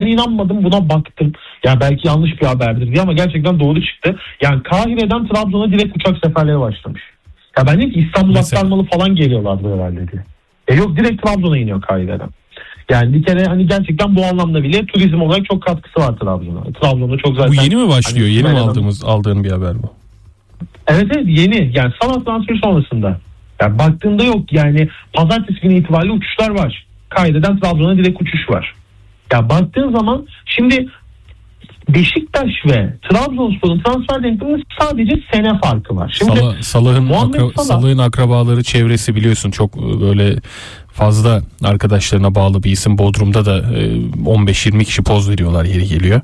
inanmadım, buna baktım. Yani belki yanlış bir haberdir diye ama gerçekten doğru çıktı. Yani Kahire'den Trabzon'a direkt uçak seferleri başlamış. Ya ben dedim ki İstanbul'a aktarmalı falan geliyorlardı herhalde diye. Yok, direkt Trabzon'a iniyor Kahire'den. Yani bir kere hani gerçekten bu anlamda bile turizm olarak çok katkısı var Trabzon'a. Trabzon'da çok zaten... Bu yeni mi başlıyor? Hani, yeni mi aldığın bir haber bu? Evet yeni. Yani Salah transferi sonrasında. Yani baktığında yok. Yani pazartesi günü itibariyle uçuşlar var. Kahire'den Trabzon'a direkt uçuş var. Ya baktığın zaman şimdi Beşiktaş ve Trabzonspor'un transfer denkleminde sadece sene farkı var. Şimdi Salah'ın akrabaları, çevresi biliyorsun çok böyle fazla arkadaşlarına bağlı bir isim. Bodrum'da da 15-20 kişi poz veriyorlar yeri geliyor.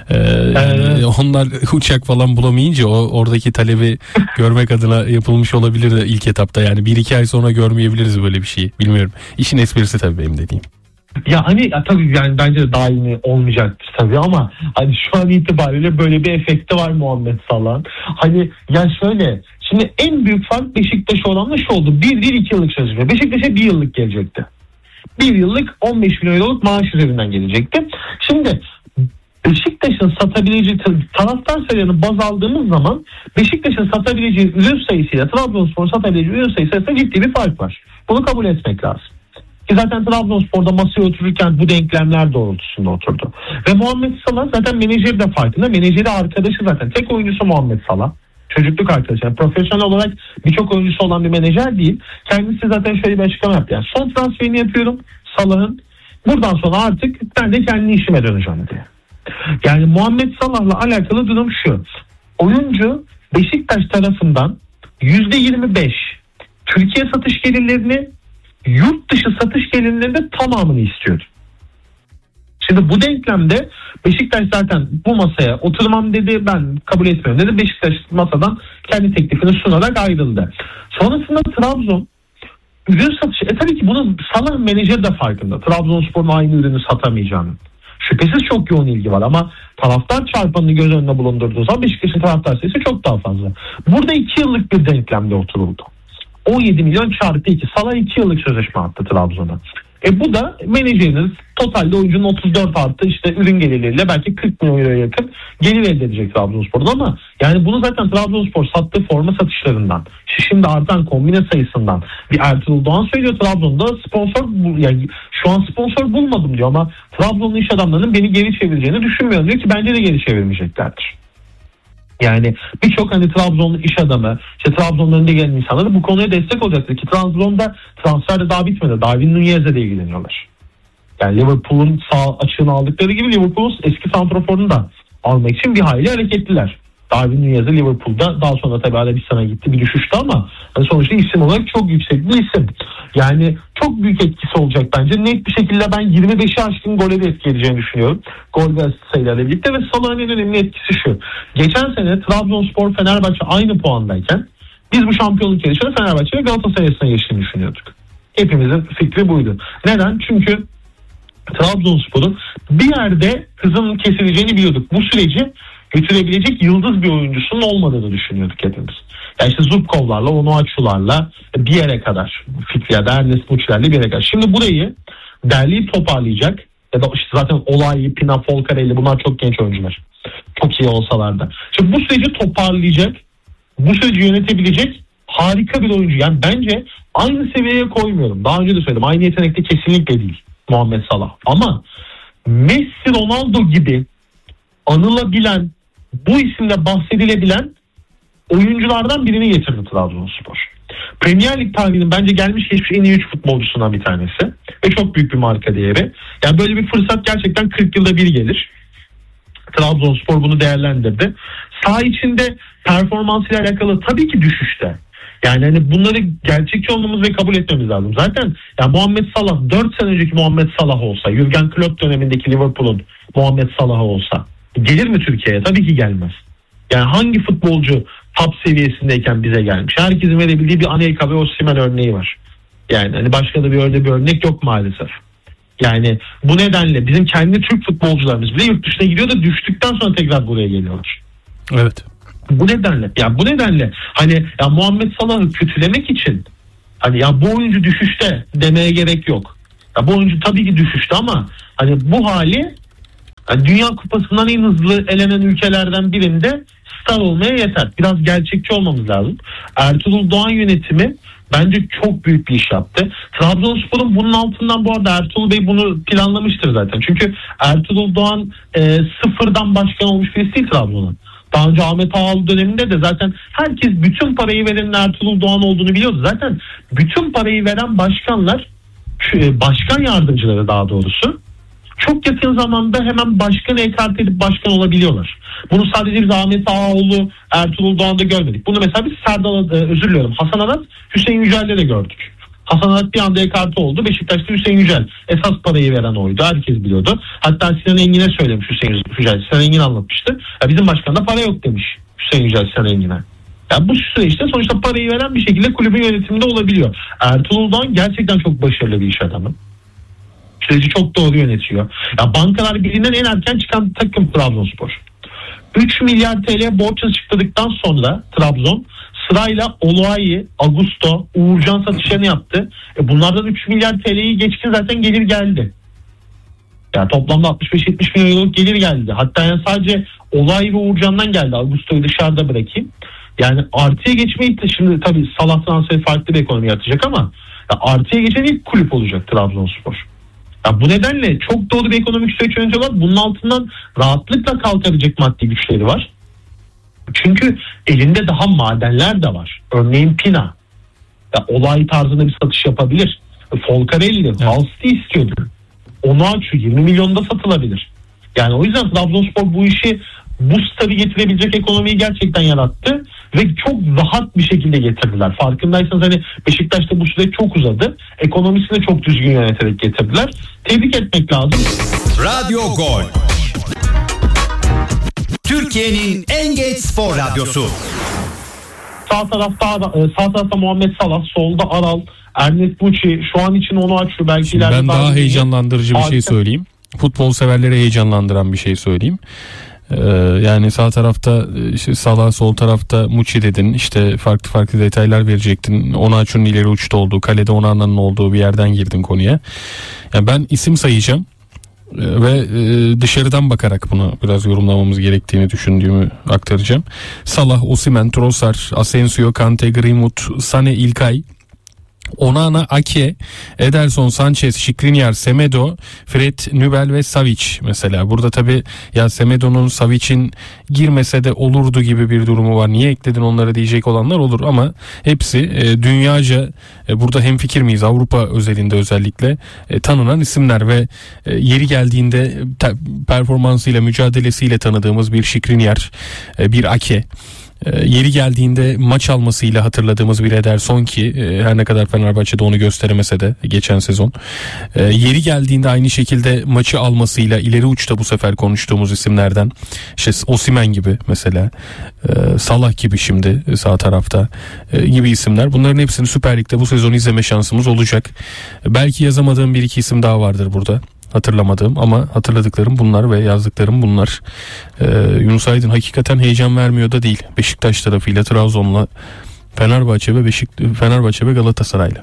Onlar uçak falan bulamayınca oradaki talebi görmek adına yapılmış olabilir de ilk etapta. Yani 1-2 ay sonra görmeyebiliriz böyle bir şeyi. Bilmiyorum. İşin esprisi tabii benim dediğim. Ya hani tabii yani bence de daimi olmayacaktır tabii ama hani şu an itibariyle böyle bir efekti var Muhammed Salah'ın. Hani ya şöyle, şimdi en büyük fark Beşiktaş'a oranla şu oldu. 1 değil 2 yıllık sözleşme. Beşiktaş'a 1 yıllık gelecekti. 1 yıllık 15 milyon euroluk maaş üzerinden gelecekti. Şimdi Beşiktaş'ın satabileceği taraftar sayılarını baz aldığımız zaman Beşiktaş'ın satabileceği ürün sayısıyla Trabzonspor'un satabileceği ürün sayısı arasında ciddi bir fark var. Bunu kabul etmek lazım. Ki zaten Trabzonspor'da masaya otururken bu denklemler doğrultusunda oturdu. Ve Muhammed Salah zaten menajeri de farkında. Menajeri arkadaşı zaten. Tek oyuncusu Muhammed Salah. Çocukluk arkadaşı. Yani profesyonel olarak birçok oyuncusu olan bir menajer değil. Kendisi zaten şöyle bir açıklama yaptı. Yani son transferini yapıyorum Salah'ın. Buradan sonra artık ben de kendi işime döneceğim diye. Yani Muhammed Salah'la alakalı durum şu. Oyuncu Beşiktaş tarafından %25 Türkiye satış gelirlerini, yurt dışı satış gelirlerinde tamamını istiyordu. Şimdi bu denklemde Beşiktaş zaten bu masaya oturmam dedi, ben kabul etmiyorum dedi. Beşiktaş masadan kendi teklifini sunarak ayrıldı. Sonrasında Trabzon ürün satışı, tabii ki bunun Salah menajeri de farkında. Trabzonspor'un aynı ürünü satamayacağını. Şüphesiz çok yoğun ilgi var ama taraftar çarpanını göz önüne bulundurduğu zaman Beşiktaş'ın taraftar sayısı çok daha fazla. Burada 2 yıllık bir denklemde oturuldu. 17 milyon çarpı 2. Salah 2 yıllık sözleşme attı Trabzon'a. Bu da menajeriniz totalde oyuncunun 34 artı işte ürün gelirleriyle belki 40 milyon euroya yakın gelir elde edecek Trabzonspor'dan ama yani bunu zaten Trabzonspor sattığı forma satışlarından, şimdi artan kombine sayısından bir Ertuğrul Doğan söylüyor. Trabzon'da sponsor yani şu an sponsor bulmadım diyor ama Trabzonlu iş adamlarının beni geri çevireceğini düşünmüyorum diyor ki bence de geri çevirmeyeceklerdir. Yani birçok hani Trabzonlu iş adamı, işte Trabzon'un önünde gelen insanlar bu konuya destek olacaktır ki Trabzon'da transfer de daha bitmedi. Darwin Nunez'le de ilgileniyorlar. Yani Liverpool'un sağ açığını aldıkları gibi Liverpool'un eski santraforunu da almak için bir hayli hareketliler. Darwin Nunez'e Liverpool'da daha sonra tabii Arabistan'a gitti, bir düşüştü ama hani sonuçta isim olarak çok yüksek bir isim. Yani çok büyük etkisi olacak bence. Net bir şekilde ben 25'i aşkın gole de etki edeceğini düşünüyorum. Gol ve asist sayılarıyla birlikte ve Salah'ın en önemli etkisi şu. Geçen sene Trabzonspor Fenerbahçe aynı puandayken biz bu şampiyonluk yarışını Fenerbahçe ve Galatasaray arasında geçtiğini düşünüyorduk. Hepimizin fikri buydu. Neden? Çünkü Trabzonspor'un bir yerde hızının kesileceğini biliyorduk. Bu süreci götürebilecek yıldız bir oyuncusunun olmadığını düşünüyorduk hepimiz. Yani işte Zubkovlarla, Onuachu'larla bir yere kadar, Fikriye, Ernest Muçiler'le bir yere kadar. Şimdi burayı derleyip toparlayacak ya da işte zaten Olay, Pina, Folcarelli bunlar çok genç oyuncular. Çok iyi olsalar da. Şimdi bu süreci toparlayacak, bu süreci yönetebilecek harika bir oyuncu. Yani bence aynı seviyeye koymuyorum. Daha önce de söyledim. Aynı yetenekte kesinlikle değil Muhammed Salah. Ama Messi, Ronaldo gibi anılabilen, bu isimle bahsedilebilen oyunculardan birini getirdi Trabzonspor. Premier Lig tarihinin bence gelmiş geçmiş en iyi 3 futbolcusundan bir tanesi. Ve çok büyük bir marka değeri. Yani böyle bir fırsat gerçekten 40 yılda bir gelir. Trabzonspor bunu değerlendirdi. Saha içinde performansıyla alakalı tabii ki düşüşte. Yani hani bunları gerçekçi olmamız ve kabul etmemiz lazım. Zaten yani Muhammed Salah 4 sene önceki Muhammed Salah olsa, Jürgen Klopp dönemindeki Liverpool'un Muhammed Salah olsa gelir mi Türkiye'ye? Tabii ki gelmez. Yani hangi futbolcu top seviyesindeyken bize gelmiş? Herkesin verebildiği bir Anelka ve Osimhen örneği var. Yani hani başka da bir örnek yok maalesef. Yani bu nedenle bizim kendi Türk futbolcularımız bile yurt dışına gidiyor da düştükten sonra tekrar buraya geliyorlar. Evet. Bu nedenle hani ya Muhammed Salah'ı kötülemek için hani ya bu oyuncu düşüşte demeye gerek yok. Ya bu oyuncu tabii ki düşüşte ama hani bu hali Yani Dünya Kupası'ndan en hızlı elenen ülkelerden birinde star olmaya yeter. Biraz gerçekçi olmamız lazım. Ertuğrul Doğan yönetimi bence çok büyük bir iş yaptı. Trabzonspor'un bunun altından, bu arada Ertuğrul Bey bunu planlamıştır zaten. Çünkü Ertuğrul Doğan sıfırdan başkan olmuş birisi değil Trabzon'un. Daha önce Ahmet Ağaoğlu döneminde de zaten herkes bütün parayı verenin Ertuğrul Doğan olduğunu biliyordu. Zaten bütün parayı veren başkanlar, başkan yardımcıları daha doğrusu, çok yakın zamanda hemen başkanı ekart edip başkan olabiliyorlar. Bunu sadece biz Ahmet Ağaoğlu, Ertuğrul Doğan'da görmedik. Bunu mesela biz Hasan Arat, Hüseyin Yücel'de de gördük. Hasan Arat bir anda ekartı oldu. Beşiktaş'ta Hüseyin Yücel esas parayı veren oydu. Herkes biliyordu. Hatta Sinan Engin'e söylemiş Hüseyin Yücel. Sinan Engin anlatmıştı. Ya bizim başkanda para yok demiş Hüseyin Yücel Sinan Engin'e. Yani bu süreçte sonuçta parayı veren bir şekilde kulübün yönetiminde olabiliyor. Ertuğrul Doğan gerçekten çok başarılı bir iş adamı. Süreci çok doğru yönetiyor. Ya Bankalar Birliği'nden en erken çıkan takım Trabzonspor. 3 milyar TL borç açıkladıktan sonra Trabzon sırayla Oluayi, Augusto, Uğurcan satışlarını yaptı. Bunlardan 3 milyar TL'yi geçkin zaten gelir geldi. Yani toplamda 65-70 milyon euroluk gelir geldi. Hatta yani sadece Oluayi ve Uğurcan'dan geldi. Augusto'yu dışarıda bırakayım. Yani artıya geçmeyi, şimdi tabii Salah transferi farklı bir ekonomi yaratacak ama artıya geçen ilk kulüp olacak Trabzonspor. Ya bu nedenle çok doğru bir ekonomik süreç yönetiyorlar. Bunun altından rahatlıkla kalkabilecek maddi güçleri var. Çünkü elinde daha madenler de var. Örneğin Pina. Ya olay tarzında bir satış yapabilir. Folcarelli, Halsti istiyordu. Onuachu 20 milyonda satılabilir. Yani o yüzden Trabzonspor bu işi, bu starı getirebilecek ekonomiyi gerçekten yarattı ve çok rahat bir şekilde getirdiler. Farkındaysanız hani Beşiktaş'ta bu süreç çok uzadı. Ekonomisini çok düzgün yöneterek getirdiler. Tebrik etmek lazım. Radyo Gol. Türkiye'nin en geç spor radyosu. Sağ tarafta Muhammed Salah, solda Aral, Ernest Bucci, şu an için Onuachu, belki şimdi ileride ben daha heyecanlandırıcı bir şey söyleyeyim. Futbol severleri heyecanlandıran bir şey söyleyeyim. Yani sağ tarafta işte Salah, sol tarafta Muçi dedin, işte farklı detaylar verecektin. Onuachu'nun ileri uçta olduğu, kalede Onana'nın olduğu bir yerden girdin konuya. Yani ben isim sayacağım ve dışarıdan bakarak bunu biraz yorumlamamız gerektiğini düşündüğümü aktaracağım. Salah, Osimhen, Trossard, Asensio, Kante, Greenwood, Sané, İlkay, Onana, Ake, Ederson, Sanchez, Skriniar, Semedo, Fred, Nübel ve Savic mesela. Burada tabi ya Semedo'nun, Savic'in girmese de olurdu gibi bir durumu var. Niye ekledin onları diyecek olanlar olur ama hepsi dünyaca burada hemfikir miyiz? Avrupa özelinde özellikle tanınan isimler ve yeri geldiğinde performansıyla, mücadelesiyle tanıdığımız bir Skriniar, bir Ake. Yeri geldiğinde maç almasıyla hatırladığımız bir Ederson ki her ne kadar Fenerbahçe'de onu gösteremese de geçen sezon. Yeri geldiğinde aynı şekilde maçı almasıyla ileri uçta bu sefer konuştuğumuz isimlerden işte Osimhen gibi mesela, Salah gibi şimdi sağ tarafta gibi isimler. Bunların hepsini Süper Lig'de bu sezon izleme şansımız olacak. Belki yazamadığım bir iki isim daha vardır burada, hatırlamadığım, ama hatırladıklarım bunlar ve yazdıklarım bunlar. Yunus Aydın hakikaten heyecan vermiyor da değil. Beşiktaş tarafıyla, Trabzon'la, Fenerbahçe ve Galatasaray'la.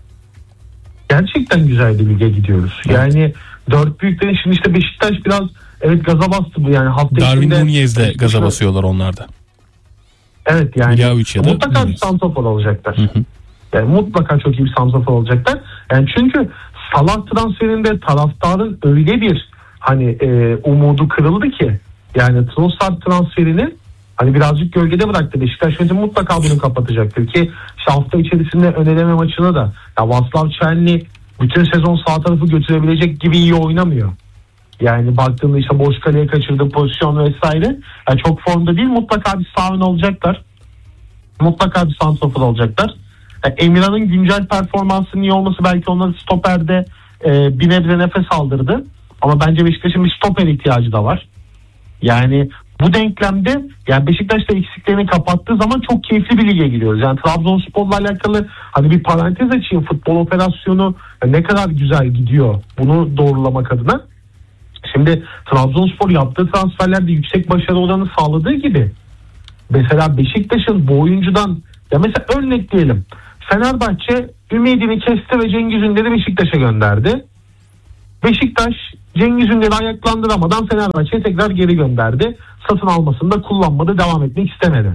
Gerçekten güzel bir lige gidiyoruz. Evet. Yani dört büyüklerin şimdi işte Beşiktaş biraz evet gaza bastı bu yani hafta Darwin Nunez'de gaza basıyorlar onlar da. Evet yani mutlaka bir santrafor olacaklar. Yani mutlaka çok iyi bir santrafor olacaklar. Yani çünkü Salah transferinde taraftarın öyle bir hani umudu kırıldı ki, yani Trossard transferini hani birazcık gölgede bıraktı. Beşiktaş önce mutlaka bunu kapatacaktır ki işte hafta içerisinde ön eleme maçına da ya Vaslav Çelni bütün sezon sağ tarafı götürebilecek gibi iyi oynamıyor. Yani baktığında işte boş kaleye kaçırdığı pozisyon vesaire. Yani çok formda değil, mutlaka bir sağ ön olacaklar. Mutlaka bir santrafor olacaklar. Yani Emirhan'ın güncel performansının iyi olması belki onları stoperde bir nebze nefes aldırdı. Ama bence Beşiktaş'ın bir stoper ihtiyacı da var. Yani bu denklemde yani Beşiktaş'ta eksiklerini kapattığı zaman çok keyifli bir lige gidiyoruz. Yani Trabzonspor'la alakalı hani bir parantez açayım, futbol operasyonu ne kadar güzel gidiyor bunu doğrulamak adına. Şimdi Trabzonspor yaptığı transferlerde yüksek başarı oranı sağladığı gibi mesela Beşiktaş'ın bu oyuncudan, ya mesela örnek diyelim, Fenerbahçe ümidini kesti ve Cengiz Ünder'i Beşiktaş'a gönderdi. Beşiktaş Cengiz Ünder'i ayaklandıramadan Fenerbahçe'ye tekrar geri gönderdi. Satın almasında kullanmadı, devam etmek istemedi.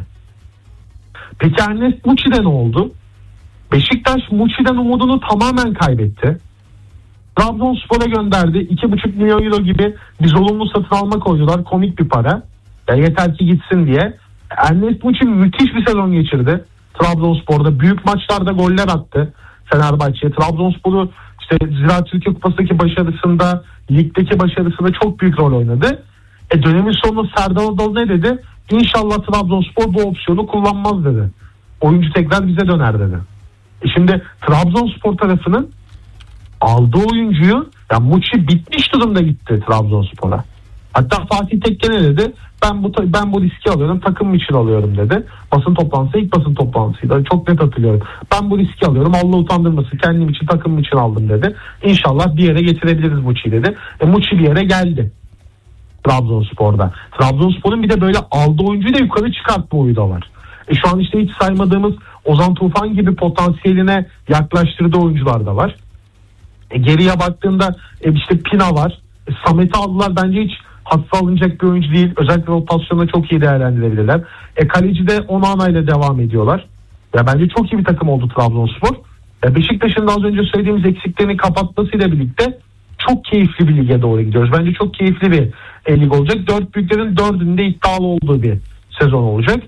Peki Ernest Muçi'de ne oldu? Beşiktaş Muçi'den umudunu tamamen kaybetti. Trabzonspor'a gönderdi. 2,5 milyon euro gibi bir zorunlu satın alma koydular. Komik bir para. Ya yeter ki gitsin diye. Ernest Muçi müthiş bir sezon geçirdi. Trabzonspor'da büyük maçlarda goller attı Fenerbahçe'ye. Trabzonspor'u işte Ziraat Türkiye Kupası'ndaki başarısında, ligdeki başarısında çok büyük rol oynadı. Dönemin sonunda Serdar Adalı ne dedi? İnşallah Trabzonspor bu opsiyonu kullanmaz dedi. Oyuncu tekrar bize döner dedi. Şimdi Trabzonspor tarafının aldığı oyuncuyu, yani Muçi bitmiş durumda gitti Trabzonspor'a. Hatta Fatih Tekke ne dedi? Ben bu riski alıyorum, takım için alıyorum dedi. Basın toplantısı, ilk basın toplantısıydı. Çok net hatırlıyorum. Ben bu riski alıyorum, Allah utandırmasın, kendim için, takımım için aldım dedi. İnşallah bir yere getirebiliriz Muçi'yi dedi. Muçi bir yere geldi Trabzonspor'da. Trabzonspor'un bir de böyle aldığı oyuncuyu da yukarı çıkartma oyu da var. Şu an işte hiç saymadığımız Ozan Tufan gibi potansiyeline yaklaştırdığı oyuncular da var. Geriye baktığında işte Pina var. Samet'i aldılar, bence hiç hafife alınacak bir oyuncu değil. Özellikle rotasyonda çok iyi değerlendirebilirler. Kaleci de Onana ile devam ediyorlar. Ya bence çok iyi bir takım oldu Trabzonspor. Beşiktaş'ın da az önce söylediğimiz eksiklerini kapatmasıyla birlikte çok keyifli bir lige doğru gidiyoruz. Bence çok keyifli bir lig olacak. 4 büyüklerin 4'ünde iddialı olduğu bir sezon olacak.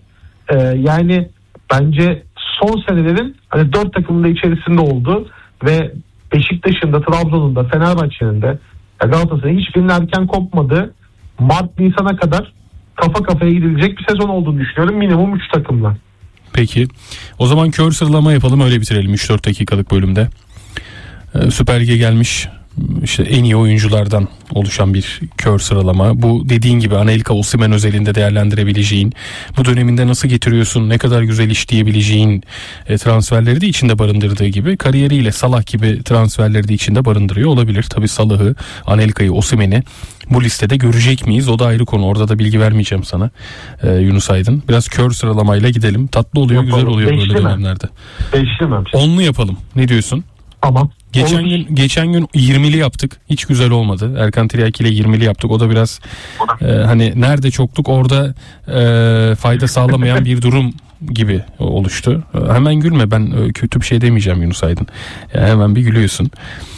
Yani bence son senelerin hani 4 takımın da içerisinde olduğu ve Beşiktaş'ın da, Trabzon'un da, Fenerbahçe'nin de, Galatasaray'ın hiçbirinin erken kopmadığı Mart-Nisan'a kadar kafa kafaya gidilecek bir sezon olduğunu düşünüyorum. Minimum 3 takımla. Peki. O zaman kör sıralama yapalım, öyle bitirelim 3-4 dakikalık bölümde. Süper Lig'e gelmiş işte en iyi oyunculardan oluşan bir kör sıralama. Bu dediğin gibi Anelka, Osimhen özelinde değerlendirebileceğin, bu döneminde nasıl getiriyorsun, ne kadar güzel işleyebileceğin transferleri de içinde barındırdığı gibi kariyeriyle Salah gibi transferleri de içinde barındırıyor olabilir. Tabii Salah'ı, Anelka'yı, Osimhen'i bu listede görecek miyiz? O da ayrı konu. Orada da bilgi vermeyeceğim sana Yunus Aydın. Biraz kör sıralamayla gidelim. Tatlı oluyor, yapalım. Güzel oluyor böyle dönemlerde. Beşlemem. 10'lu yapalım. Ne diyorsun? Tamam. Geçen gün 20'li yaptık. Hiç güzel olmadı. Erkan Tiryaki ile 20'li yaptık. O da biraz hani nerede çokluk orada fayda sağlamayan bir durum gibi oluştu. Hemen gülme, ben kötü bir şey demeyeceğim Yunus Aydın. Yani hemen bir gülüyorsun.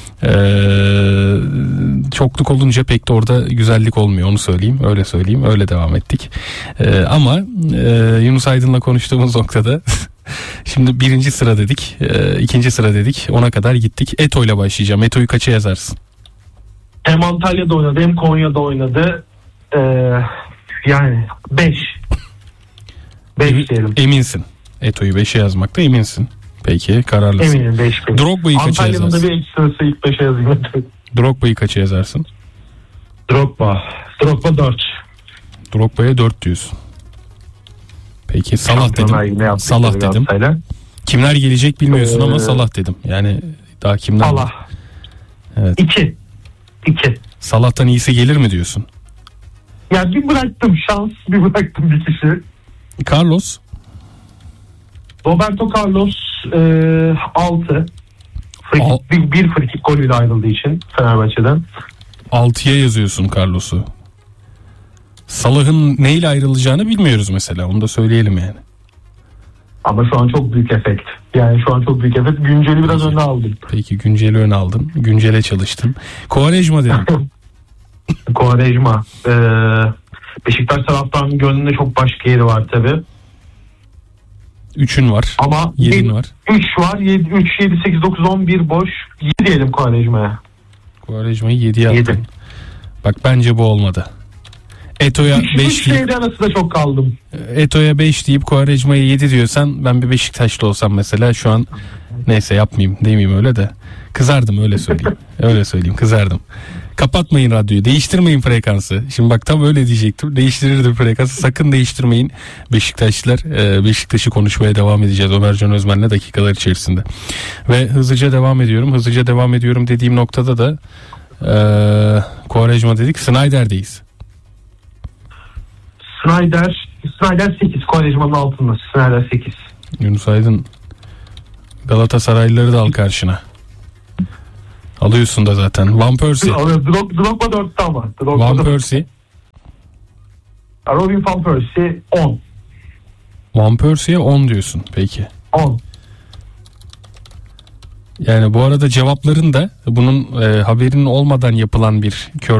Çokluk olunca pek de orada güzellik olmuyor, onu söyleyeyim. Öyle söyleyeyim. Öyle devam ettik. Ama Yunus Aydın'la konuştuğumuz noktada şimdi 1. sıra dedik, 2. sıra dedik, 10'a kadar gittik. Eto ile başlayacağım. Eto'yu kaça yazarsın? Hem Antalya'da oynadı hem Konya'da oynadı. Yani 5. 5 diyelim. Eminsin. Eto'yu 5'e yazmakta eminsin. Peki, kararlısın. Eminim 5. Drogba'yı kaça yazarsın? Antalya'nın da bir ekstrası ilk 5'e yazayım. Drogba'yı kaça yazarsın? Drogba 4. Drogba'ya 4 diyorsun. Peki Salah dedim. Salah dedim. Kimler gelecek bilmiyorsun ama Salah dedim. Yani daha kimler? Salah. Evet. 2. Salah'tan iyisi gelir mi diyorsun? Ya bir bıraktım şans, bir bıraktım bir kişi. Carlos. Roberto Carlos 6. Bir frikik golüyle ayrıldığı için Fenerbahçe'den. 6'ya yazıyorsun Carlos'u. Salah'ın neyle ayrılacağını bilmiyoruz mesela. Onu da söyleyelim yani. Ama şu an çok büyük efekt. Yani şu an çok büyük efekt. Günceli biraz öne aldım. Peki günceli öne aldın. Güncele çalıştın. Quaresma dedim. Quaresma. Beşiktaş taraftarının gönlünde çok başka yeri var tabii. 3'ün var. Ama 7'in var. 3 var. 3, 7, 8, 9, 11 boş. 7 diyelim Quaresma'ya. Quaresma'yı 7'ye attın. Bak bence bu olmadı. Eto'ya 5 deyip arasında çok kaldım. Eto'ya 5 deyip Quaresma'ya 7 diyorsan, ben bir Beşiktaşlı olsam mesela şu an, neyse yapmayayım, demeyeyim öyle de, kızardım, öyle söyleyeyim. Öyle söyleyeyim, kızardım. Kapatmayın radyoyu, değiştirmeyin frekansı. Şimdi bak tam öyle diyecektim. Değiştirirdim frekansı. Sakın değiştirmeyin Beşiktaşlılar. Beşiktaş'ı konuşmaya devam edeceğiz Ömercan Özmen'le dakikalar içerisinde. Ve hızlıca devam ediyorum. Hızlıca devam ediyorum dediğim noktada da Quaresma dedik. Snyder'deyiz. Snyder 8. Quaresma'nın altında. Snyder 8. Yunus Aydın, Galatasaraylıları da al karşına. Alıyorsun da zaten. Van Persie. Drogba 4'te ama. Van Persie. Robin Van Persie 10. Van Persie'ye 10 diyorsun. Peki. 10. Yani bu arada cevapların da bunun haberinin olmadan yapılan bir kör